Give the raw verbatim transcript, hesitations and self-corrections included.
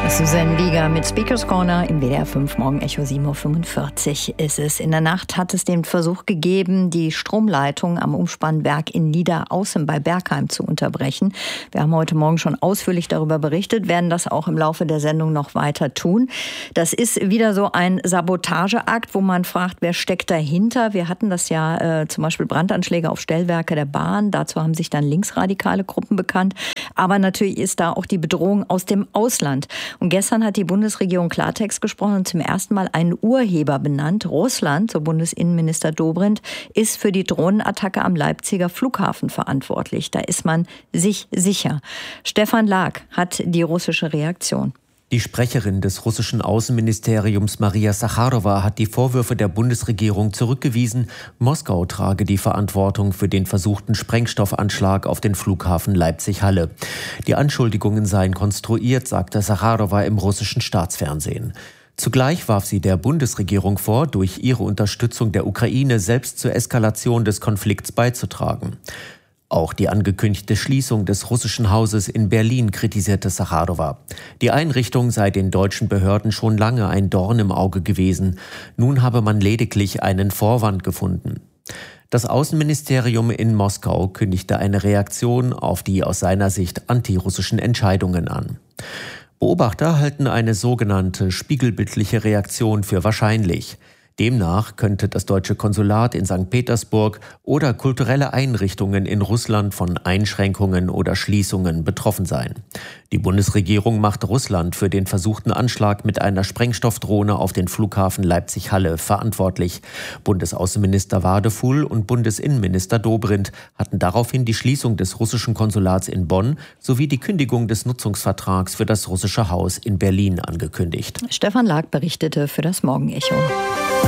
Susanne Wieger mit Speakers Corner im W D R fünf Morgenecho. sieben Uhr fünfundvierzig ist es. In der Nacht hat es den Versuch gegeben, die Stromleitung am Umspannwerk in Niederaußem bei Bergheim zu unterbrechen. Wir haben heute Morgen schon ausführlich darüber berichtet, werden das auch im Laufe der Sendung noch weiter tun. Das ist wieder so ein Sabotageakt, wo man fragt, wer steckt dahinter? Wir hatten das ja äh, zum Beispiel Brandanschläge auf Stellwerke der Bahn. Dazu haben sich dann linksradikale Gruppen bekannt. Aber natürlich ist da auch die Bedrohung aus dem Ausland. Und gestern hat die Bundesregierung Klartext gesprochen und zum ersten Mal einen Urheber benannt. Russland, so Bundesinnenminister Dobrindt, ist für die Drohnenattacke am Leipziger Flughafen verantwortlich. Da ist man sich sicher. Stefan Lag hat die russische Reaktion. Die Sprecherin des russischen Außenministeriums Maria Sacharowa hat die Vorwürfe der Bundesregierung zurückgewiesen. Moskau trage die Verantwortung für den versuchten Sprengstoffanschlag auf den Flughafen Leipzig-Halle. Die Anschuldigungen seien konstruiert, sagte Sacharowa im russischen Staatsfernsehen. Zugleich warf sie der Bundesregierung vor, durch ihre Unterstützung der Ukraine selbst zur Eskalation des Konflikts beizutragen. Auch die angekündigte Schließung des russischen Hauses in Berlin kritisierte Sacharowa. Die Einrichtung sei den deutschen Behörden schon lange ein Dorn im Auge gewesen. Nun habe man lediglich einen Vorwand gefunden. Das Außenministerium in Moskau kündigte eine Reaktion auf die aus seiner Sicht antirussischen Entscheidungen an. Beobachter halten eine sogenannte spiegelbildliche Reaktion für wahrscheinlich. Demnach könnte das deutsche Konsulat in Sankt Petersburg oder kulturelle Einrichtungen in Russland von Einschränkungen oder Schließungen betroffen sein. Die Bundesregierung macht Russland für den versuchten Anschlag mit einer Sprengstoffdrohne auf den Flughafen Leipzig-Halle verantwortlich. Bundesaußenminister Wadefuhl und Bundesinnenminister Dobrindt hatten daraufhin die Schließung des russischen Konsulats in Bonn sowie die Kündigung des Nutzungsvertrags für das russische Haus in Berlin angekündigt. Stefan Lag berichtete für das Morgenecho.